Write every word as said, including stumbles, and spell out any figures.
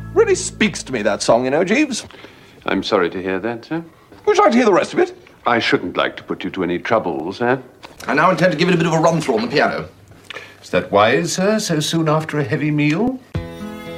Really speaks to me, that song, you know, Jeeves. I'm sorry to hear that, sir. Would you like to hear the rest of it? I shouldn't like to put you to any trouble, sir. I now intend to give it a bit of a run-through on the piano. Is that wise, sir, so soon after a heavy meal?